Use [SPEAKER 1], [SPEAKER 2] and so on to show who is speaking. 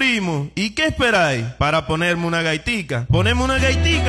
[SPEAKER 1] primo, ¿y qué esperáis para ponerme una gaitica? Poneme una gaitica.